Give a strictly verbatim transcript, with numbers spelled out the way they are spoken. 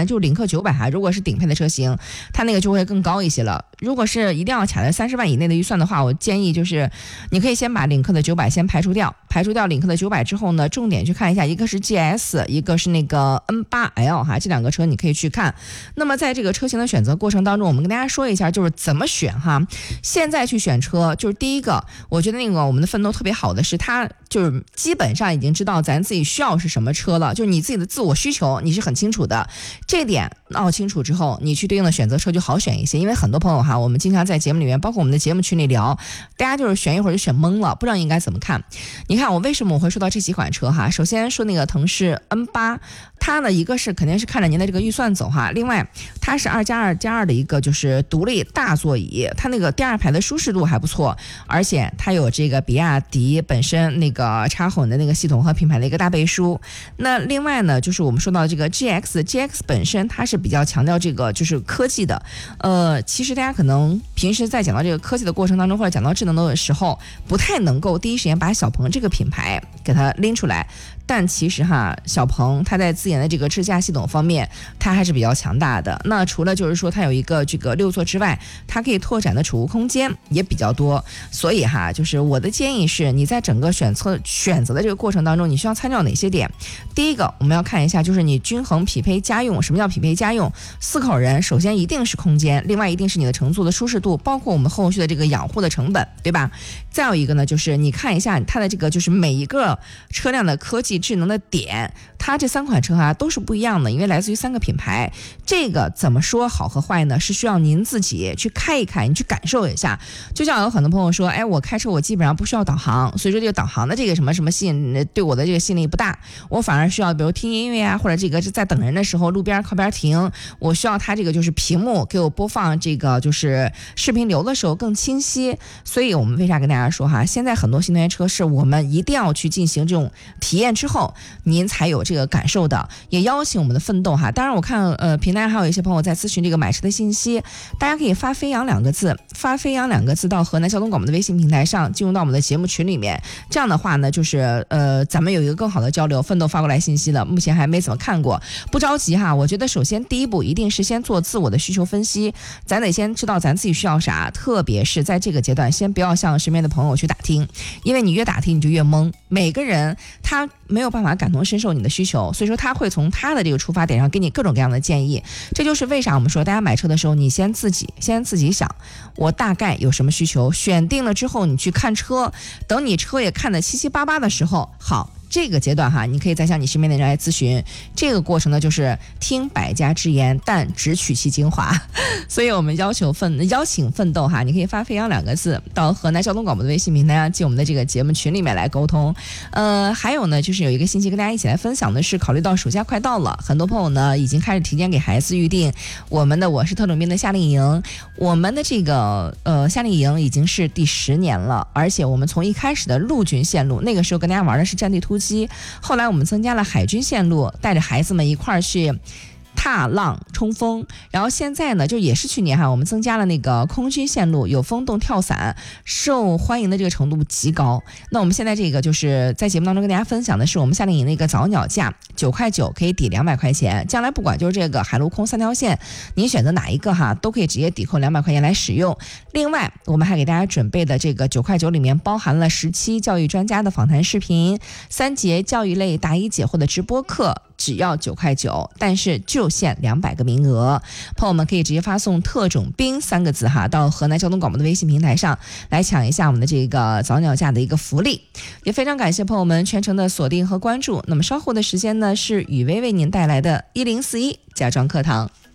呢，就领克九百哈，如果是顶配的车型，它那个就会更高一些了。如果是一定要卡在三十万以内的预算的话，我建议就是你可以先把领克的九百先排除掉，排除掉领克的九百之后呢，重点去看一下，一个是 G S， 一个是那个 N 八 L 哈，这两个车你可以去看。那么在这个车型的选择过程当中，我们跟大家说一下就是怎么选哈。现在去选车，就是第一个，我觉得那个我们的奋斗特别好的是，它就是基本上已经知道咱自己需要是什么车了，就是你自己的自我需求你是很清楚的，这点闹清楚之后，你去对应的选择车就好选一些。因为很多朋友哈，我们经常在节目里面，包括我们的节目群里聊，大家就是选一会儿就选懵了，不知道应该怎么看。你看我为什么我会说到这几款车哈？首先说那个腾势 N 八，它呢一个是肯定是看着您的这个预算走哈，另外它是二加二加二的一个就是独立大座椅，它那个第二排的舒适度还不错，而且它有这个比亚迪本身那个插混的那个系统和品牌的一个大背书。那另外呢，就是我们说到这个 G X G X 本身它是比较强调这个就是科技的，呃，其实大家可能平时在讲到这个科技的过程当中，或者讲到智能的时候，不太能够第一时间把小鹏这个品牌给它拎出来。但其实哈，小鹏它在自研的这个智驾系统方面，它还是比较强大的。那除了就是说它有一个这个六座之外，它可以拓展的储物空间也比较多。所以哈，就是我的建议是，你在整个选择选择的这个过程当中，你需要参照哪些点？第一个，我们要看一下，就是你均衡匹配家用。什么叫匹配家用？四口人，首先一定是空间，另外一定是你的乘坐的舒适度，包括我们后续的这个养护的成本，对吧？再有一个呢，就是你看一下它的这个就是每一个车辆的科技智能的点，它这三款车啊都是不一样的，因为来自于三个品牌。这个怎么说好和坏呢？是需要您自己去开一开，你去感受一下。就像有很多朋友说，哎，我开车我基本上不需要导航，所以说这个导航的这个什么什么吸引对我的这个吸引力不大，我反而需要比如听音乐啊，或者这个是在等人的时候路边靠边停，我需要它这个就是屏幕给我播放这个就是视频流的时候更清晰。所以我们为啥跟大家说哈，现在很多新能源车是我们一定要去进行这种体验之后您才有这个感受的。也邀请我们的奋斗哈，当然我看呃平台还有一些朋友在咨询这个买车的信息，大家可以发飞扬两个字，发飞扬两个字到河南交通广播的微信平台上，进入到我们的节目群里面。这样的话呢，就是呃咱们有一个更好的交流。奋斗发过来信息了，目前还没怎么看过，不着急哈。我觉得首先第一步一定是先做自我的需求分析，咱得先知道咱自己需要啥，特别是在这个阶段，先不要向身边的朋友去打听，因为你越打听你就越懵。每个人他没有办法感同身受你的需求，所以说他会从他的这个出发点上给你各种各样的建议。这就是为啥我们说大家买车的时候，你先自己先自己想，我大概有什么需求，选定了之后你去看车，等你车也看得七七八八的时候，好，这个阶段哈，你可以再向你身边的人来咨询。这个过程呢，就是听百家之言，但只取其精华。所以我们要求奋邀请奋斗哈，你可以发飞扬两个字到河南交通广播的微信平台上，进我们的这个节目群里面来沟通。呃，还有呢，就是有一个信息跟大家一起来分享的是，考虑到暑假快到了，很多朋友呢已经开始提前给孩子预定我们的我是特种兵的夏令营。我们的这个呃夏令营已经是第十年了，而且我们从一开始的陆军线路，那个时候跟大家玩的是战地突击，后来我们增加了海军线路，带着孩子们一块儿去踏浪冲锋。然后现在呢，就也是去年哈，我们增加了那个空军线路，有风洞跳伞，受欢迎的这个程度极高。那我们现在这个就是在节目当中跟大家分享的是我们夏令营的一个早鸟价，九块九可以抵两百块钱。将来不管就是这个海陆空三条线，您选择哪一个哈，都可以直接抵扣两百块钱来使用。另外，我们还给大家准备的这个九块九里面包含了十期教育专家的访谈视频，三节教育类答疑解惑的直播课。只要九块九，但是就限两百个名额，朋友们可以直接发送特种兵三个字哈，到河南交通广播的微信平台上来抢一下我们的这个早鸟价的一个福利。也非常感谢朋友们全程的锁定和关注。那么稍后的时间呢，是雨薇为您带来的一零四一家装课堂。